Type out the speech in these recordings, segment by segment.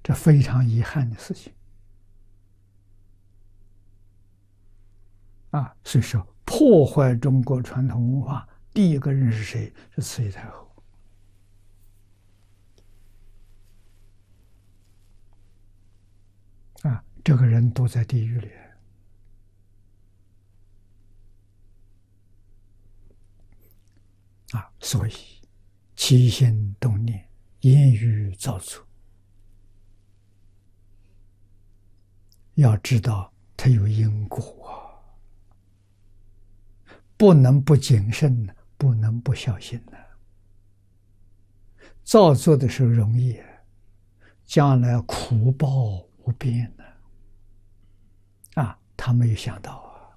这非常遗憾的事情啊！所以说，破坏中国传统文化，第一个人是谁？是慈禧太后啊！这个人都在地狱里啊！所以起心动念，言语造作，要知道它有因果啊，不能不谨慎，不能不小心呢。造作的时候容易，将来苦报无边呢。啊，他没有想到啊，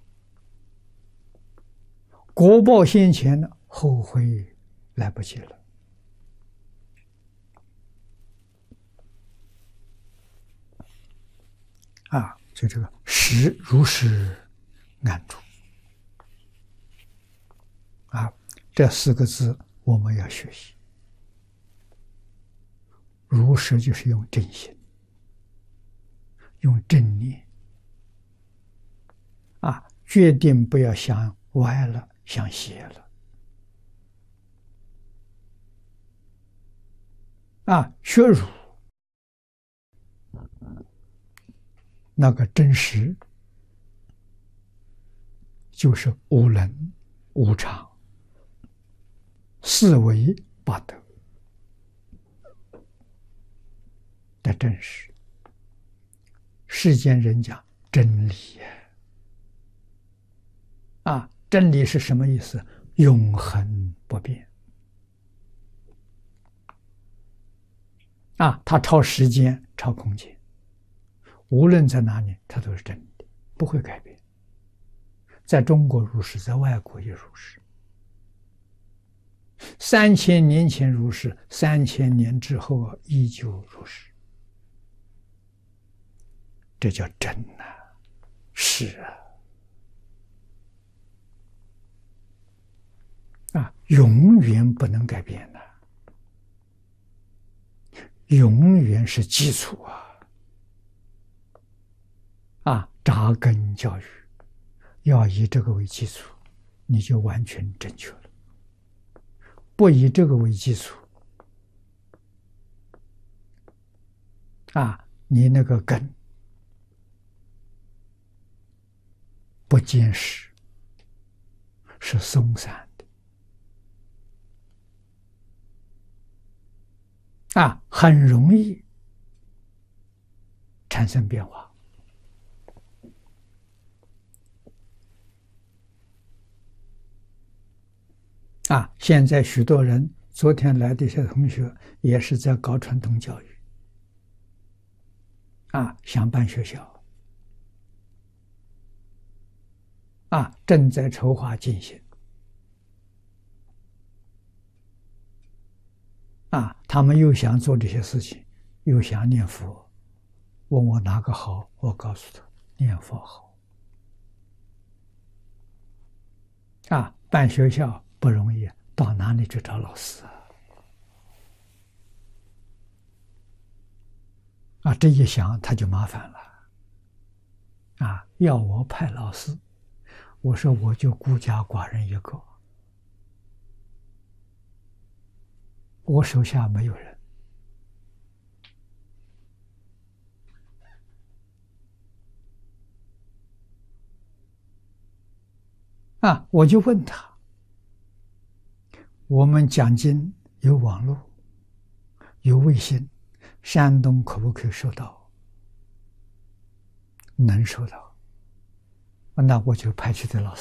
果报现前呢，后悔来不及了。啊，就这个实如实安住啊，这4个字我们要学习。如实就是用真心，用正念啊，决定不要想歪了，想邪了啊，学儒那个真实就是无能、无常、四维八德的真实。世间人讲真理啊，真理是什么意思？永恒不变啊，它超时间、超空间，无论在哪里，它都是真的，不会改变。在中国如是，在外国也如是。3000年前如是，3000年之后依旧如是。这叫真啊，是啊，永远不能改变的，永远是基础啊！扎根教育要以这个为基础，你就完全正确了。不以这个为基础啊，你那个根不坚实，是松散的啊，很容易产生变化啊。现在许多人，昨天来的一些同学也是在搞传统教育啊，想办学校啊，正在筹划进行啊，他们又想做这些事情，又想念佛，问我哪个好，我告诉他念佛好啊。办学校不容易，到哪里去找老师啊？这一想他就麻烦了啊！要我派老师，我说我就孤家寡人一个，我手下没有人啊！我就问他，我们讲经有网络，有卫星，山东可不可以收到？能收到，那我就派去的老师